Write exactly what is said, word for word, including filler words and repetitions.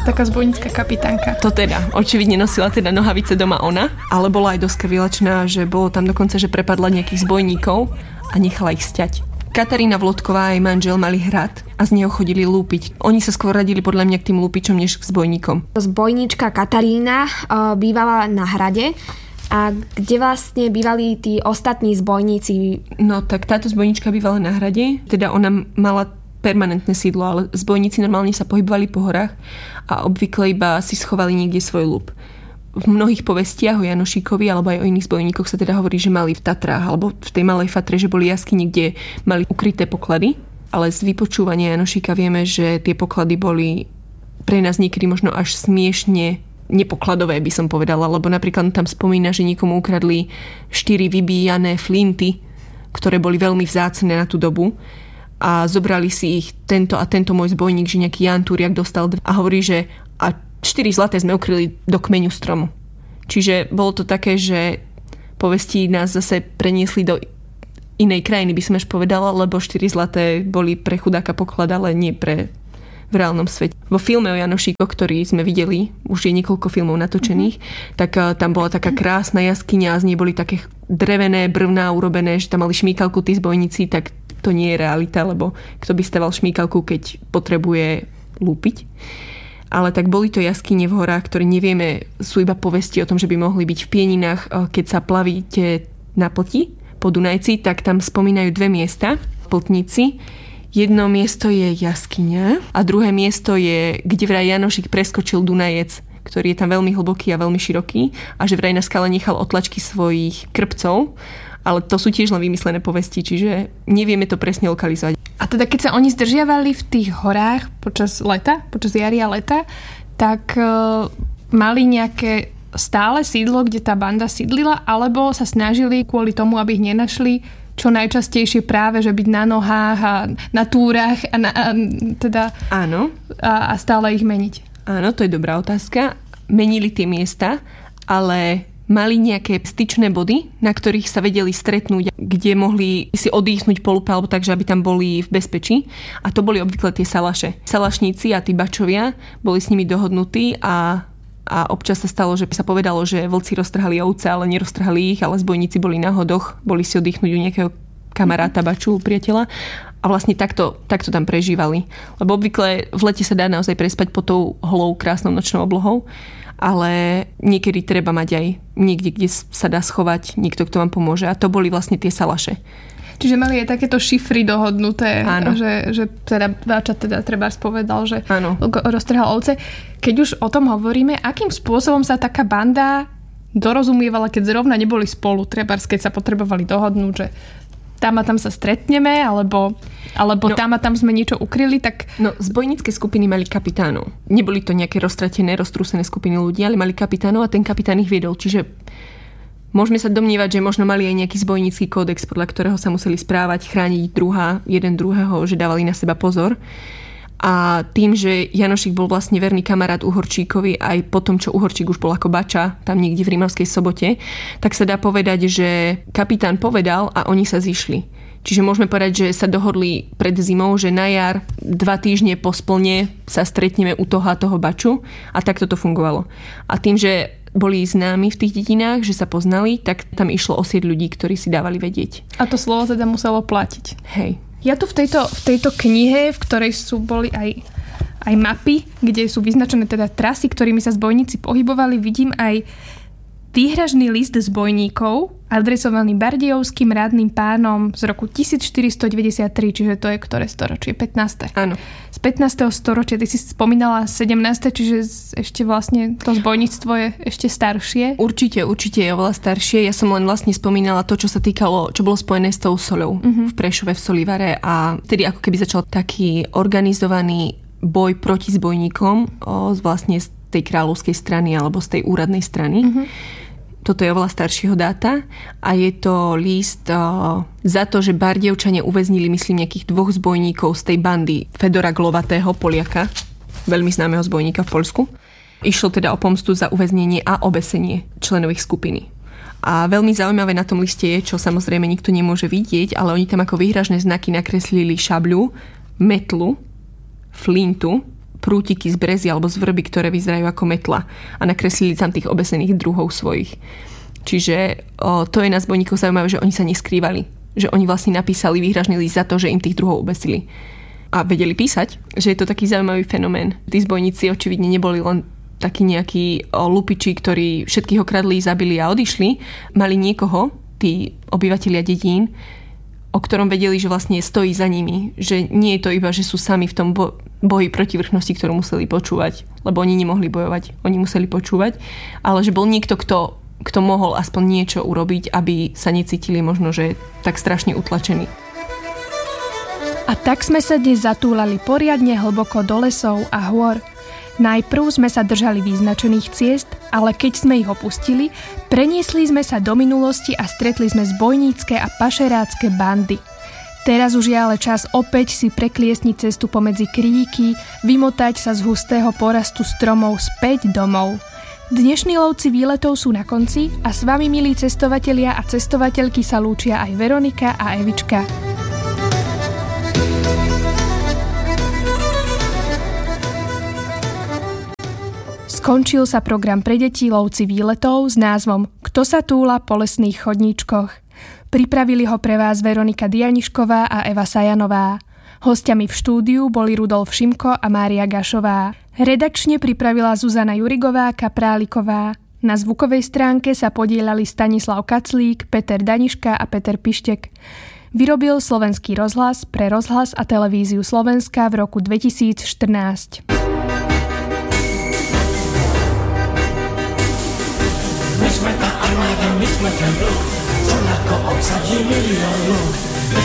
Taká zbojnícka kapitánka. To teda, očividne nosila teda nohavice doma ona, ale bola aj dosť krvilačná, že bolo tam dokonca, že prepadla nejakých zbojníkov a nechala ich sťať. Katarína Vlodková a jej manžel mali hrad a z neho chodili lúpiť. Oni sa skôr radili podľa mňa k tým lúpičom, než k zbojníkom. Zbojníčka Katarína uh, bývala na hrade. A kde vlastne bývali tí ostatní zbojníci? No tak táto zbojníčka bývala na hrade, teda ona mala permanentné sídlo, ale zbojníci normálne sa pohybovali po horách a obvykle iba si schovali niekde svoj lúp. V mnohých povestiach o Janošíkovi alebo aj o iných zbojníkoch sa teda hovorí, že mali v Tatrách alebo v tej malej Fatre, že boli jaskyne, kde mali ukryté poklady, ale z vypočúvania Janošíka vieme, že tie poklady boli pre nás niekedy možno až smiešne nepokladové, by som povedala, lebo napríklad tam spomína, že niekomu ukradli štyri vybíjané flinty, ktoré boli veľmi vzácne na tú dobu a zobrali si ich tento a tento môj zbojník, že nejaký Ján Turiak dostal a hovorí, že a štyri zlaté sme ukryli do kmeňu stromu. Čiže bolo to také, že povesti nás zase preniesli do inej krajiny, by som až povedala, lebo štyri zlaté boli pre chudáka poklad, ale nie pre v reálnom svete. Vo filme o Janošíkoch, ktorý sme videli, už je niekoľko filmov natočených, mm-hmm. tak uh, tam bola taká krásna jaskyňa a z nej boli také drevené brvná urobené, že tam mali šmíkalku tí zbojníci, tak to nie je realita, lebo kto by staval šmíkalku, keď potrebuje lúpiť. Ale tak boli to jaskyne v horách, ktoré nevieme, sú iba povesti o tom, že by mohli byť v Pieninách, uh, keď sa plavíte na plti po Dunajci, tak tam spomínajú dve miesta, Pltnici. Jedno miesto je jaskyňa a druhé miesto je, kde vraj Janošík preskočil Dunajec, ktorý je tam veľmi hlboký a veľmi široký a že vraj na skale nechal otlačky svojich krpcov, ale to sú tiež len vymyslené povesti, čiže nevieme to presne lokalizovať. A teda keď sa oni zdržiavali v tých horách počas leta, počas jary a leta, tak e, mali nejaké stále sídlo, kde tá banda sídlila, alebo sa snažili kvôli tomu, aby ich nenašli, čo najčastejšie práve, že byť na nohách a na túrach a, na, a teda Áno. A, a stále ich meniť. Áno, to je dobrá otázka. Menili tie miesta, ale mali nejaké styčné body, na ktorých sa vedeli stretnúť, kde mohli si odýchnúť po lupe, alebo tak, že aby tam boli v bezpečí. A to boli obvykle tie salaše. Salašníci a tí bačovia boli s nimi dohodnutí a A občas sa stalo, že sa povedalo, že vlci roztrhali ovce, ale neroztrhali ich, ale zbojníci boli na hodoch, boli si oddychnúť u nejakého kamaráta, baču, priateľa a vlastne takto, takto tam prežívali. Lebo obvykle v lete sa dá naozaj prespať pod tou holou krásnou nočnou oblohou, ale niekedy treba mať aj niekde, kde sa dá schovať niekto, kto vám pomôže. A to boli vlastne tie salaše. Čiže mali aj takéto šifry dohodnuté, Áno. že, že teda Váča teda treba spovedal, že Áno. roztrhal ovce. Keď už o tom hovoríme, akým spôsobom sa taká banda dorozumievala, keď zrovna neboli spolu, treba keď sa potrebovali dohodnúť, že tam a tam sa stretneme, alebo, alebo no, tam a tam sme niečo ukryli, tak... No, zbojnícke skupiny mali kapitánov. Neboli to nejaké roztratené, roztrúsené skupiny ľudí, ale mali kapitánov a ten kapitán ich viedol. Čiže môžeme sa domnievať, že možno mali aj nejaký zbojnícky kódex, podľa ktorého sa museli správať, chrániť druhá, jeden druhého, že dávali na seba pozor. A tým, že Janošík bol vlastne verný kamarát Uhorčíkovi aj po tom, čo Uhorčík už bol ako bača, tam niekde v Rímavskej Sobote, tak sa dá povedať, že kapitán povedal a oni sa zišli. Čiže môžeme povedať, že sa dohodli pred zimou, že na jar dva týždne po splne sa stretneme u toho a toho baču a takto to fungovalo. A tým, že boli známi v tých dedinách, že sa poznali, tak tam išlo o sieť ľudí, ktorí si dávali vedieť. A to slovo teda muselo platiť. Hej. Ja tu v tejto, v tejto knihe, v ktorej sú boli aj, aj mapy, kde sú vyznačené teda trasy, ktorými sa zbojníci pohybovali, vidím aj výhražný list zbojníkov, adresovaný bardejovským rádnym pánom z roku tisícštyristodeväťdesiattri, čiže to je ktoré storočie? pätnáste. Áno. Z pätnásteho storočia, ty si spomínala sedemnáste, čiže ešte vlastne to zbojníctvo je ešte staršie. Určite, určite je oveľa staršie. Ja som len vlastne spomínala to, čo sa týkalo, čo bolo spojené s tou soľou uh-huh. v Prešove, v Solivare a vtedy ako keby začal taký organizovaný boj proti zbojníkom o, vlastne z tej kráľovskej strany alebo z tej úradnej strany. Uh-huh. Toto je oveľa staršieho dáta a je to list uh, za to, že Bardejovčania uväznili, myslím, nejakých dvoch zbojníkov z tej bandy Fedora Glovatého, Poliaka, veľmi známeho zbojníka v Poľsku. Išlo teda o pomstu za uväznenie a obesenie členov ich skupiny. A veľmi zaujímavé na tom liste je, čo samozrejme nikto nemôže vidieť, ale oni tam ako výhražné znaky nakreslili šabľu, metlu, flintu, prútiky z brezy alebo z vrby, ktoré vyzerajú ako metla a nakreslili tam tých obesených druhov svojich. Čiže o, to je na zbojníkoch zaujímavé, že oni sa neskrývali. Že oni vlastne napísali výhražný list za to, že im tých druhov obesili. A vedeli písať, že je to taký zaujímavý fenomén. Tí zbojníci očividne neboli len takí nejakí o, lupiči, ktorí všetkých okradli, zabili a odišli. Mali niekoho, tí obyvatelia dedín, o ktorom vedeli, že vlastne stojí za nimi. Že nie je to iba, že sú sami v tom bo- boji proti vrchnosti, ktorú museli počúvať. Lebo oni nemohli bojovať. Oni museli počúvať. Ale že bol niekto, kto, kto mohol aspoň niečo urobiť, aby sa necítili možno, že tak strašne utlačení. A tak sme sa dnes zatúlali poriadne hlboko do lesov a hôr. Najprv sme sa držali vyznačených ciest, ale keď sme ich opustili, preniesli sme sa do minulosti a stretli sme zbojnícke a pašerácke bandy. Teraz už je ale čas opäť si prekliesniť cestu pomedzi kríky, vymotať sa z hustého porastu stromov späť domov. Dnešní lovci výletov sú na konci a s vami, milí cestovatelia a cestovateľky, sa lúčia aj Veronika a Evička. Skončil sa program pre deti Lovci výletov s názvom Kto sa túla po lesných chodníčkoch. Pripravili ho pre vás Veronika Dianišková a Eva Sajanová. Hostiami v štúdiu boli Rudolf Šimko a Mária Gašová. Redakčne pripravila Zuzana Jurigová Kapráliková. Na zvukovej stránke sa podieľali Stanislav Kaclík, Peter Daniška a Peter Pištek. Vyrobil Slovenský rozhlas pre Rozhlas a televíziu Slovenska v roku dvetisícštrnásť. My jsme ta armáda, my jsme ten blok, co na ko obsadí milion luk.